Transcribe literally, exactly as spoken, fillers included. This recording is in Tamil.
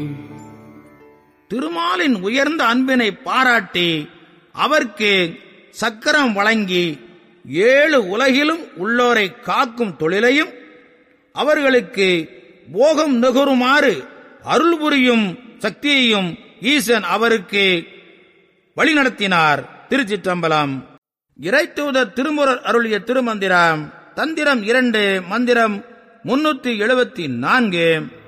திருமாலின் உயர்ந்த அன்பினை பாராட்டி அவருக்கு சக்கரம் வழங்கி ஏழு உலகிலும் உள்ளோரை காக்கும் தொழிலையும் அவர்களுக்கு போகம் நுகருமாறு அருள் புரியும் சக்தியையும் ஈசன் அவருக்கு வழிநடத்தினார். திருச்சிற்றம்பலம். இறைத்தூதர் திருமுறர் அருளிய திருமந்திரம். தந்திரம் இரண்டு, மந்திரம் முன்னூற்றி எழுபத்தி நான்கு.